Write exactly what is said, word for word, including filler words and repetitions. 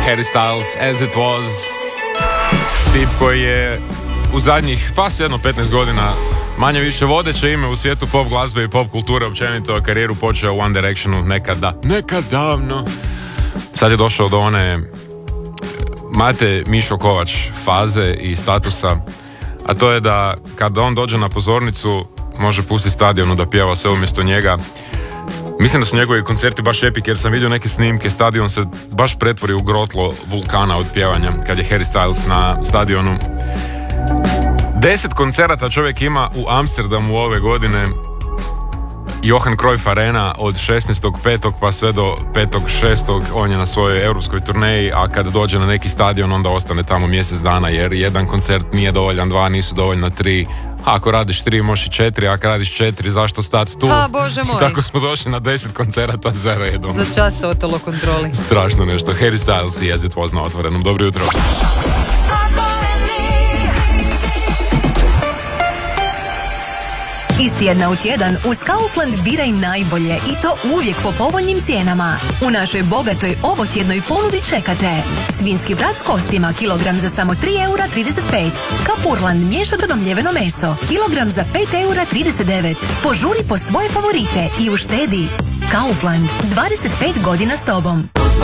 Harry Styles, As It Was. Tip koji je u zadnjih pa jedno petnaest godina manje više vodeće ime u svijetu pop glazbe i pop kulture općenito, karijeru počeo u One Directionu nekada, nekad davno. Sad je došao do one Mate Mišo Kovač faze i statusa, a to je da kada on dođe na pozornicu može pustiti stadionu da pjeva sve umjesto njega. Mislim da su njegovi koncerti baš epik, jer sam vidio neke snimke, stadion se baš pretvori u grotlo vulkana od pjevanja kad je Harry Styles na stadionu. Deset koncerata čovjek ima u Amsterdamu ove godine, Johan Cruyff Arena od šesnaestog petog pa sve do petog šestog on je na svojoj europskoj turneji, a kad dođe na neki stadion onda ostane tamo mjesec dana, jer jedan koncert nije dovoljan, dva nisu dovoljna, tri. Ako radiš tri, možeš i četiri, ako radiš četiri, zašto stati tu? A, Bože moj. I tako smo došli na deset koncerata za redom. Za čas se otelo kontroli. Strašno nešto. Harry Styles i As It Was na Otvorenom. Dobro jutro. Iz tjedna u tjedan uz Kaufland biraj najbolje i to uvijek po povoljnim cijenama. U našoj bogatoj ovotjednoj ponudi čekate svinjski vrat s kostima, kilogram za samo tri eura trideset pet. Kapurlan miješano mljeveno meso, kilogram za pet eura trideset devet. Požuri po svoje favorite i uštedi. Kaufland, dvadeset pet godina s tobom.